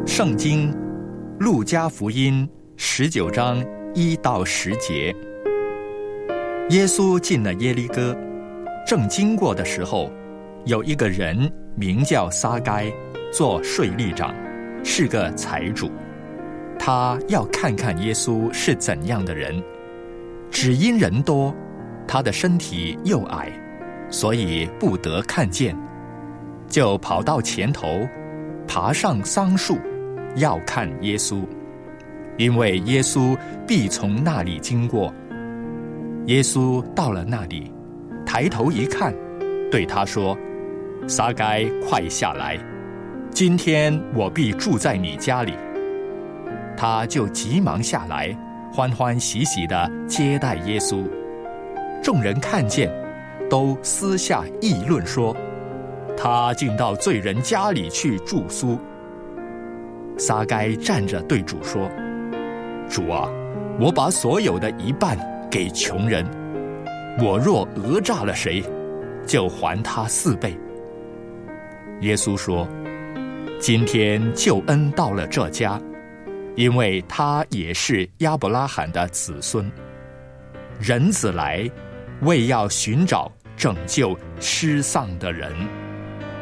圣经路加福音19章1到10节。耶稣进了耶利哥，正经过的时候，有一个人名叫撒该，做税吏长，是个财主。他要看看耶稣是怎样的人，只因人多，他的身体又矮，所以不得看见，就跑到前头，爬上桑树，要看耶稣，因为耶稣必从那里经过。耶稣到了那里，抬头一看，对他说：撒该，快下来，今天我必住在你家里。他就急忙下来，欢欢喜喜地接待耶稣。众人看见，都私下议论说，他竟到罪人家里去住宿。撒该站着对主说：主啊，我把所有的一半给穷人，我若讹诈了谁，就还他4倍。耶稣说：今天救恩到了这家，因为他也是亚伯拉罕的子孙。人子来，为要寻找拯救失丧的人。